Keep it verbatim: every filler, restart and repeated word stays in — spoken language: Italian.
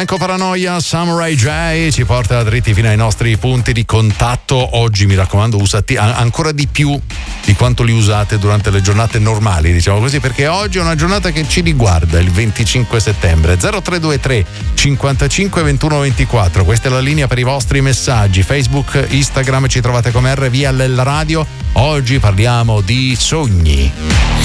Franco Paranoia, Samurai J ci porta dritti fino ai nostri punti di contatto. Oggi mi raccomando usati ancora di più di quanto li usate durante le giornate normali, diciamo così, perché oggi è una giornata che ci riguarda, il venticinque settembre. Zero tre due tre cinquantacinque ventuno ventiquattro, questa è la linea per i vostri messaggi. Facebook, Instagram ci trovate come R V L Radio. Oggi parliamo di sogni.